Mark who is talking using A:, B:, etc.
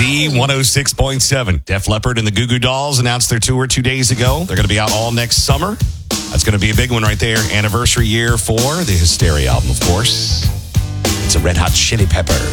A: Z106.7. Def Leppard and the Goo Goo Dolls announced their tour 2 days ago. They're going to be out all next summer. That's going to be a big one right there. Anniversary year for the Hysteria album, of course. It's a Red Hot Chili Peppers.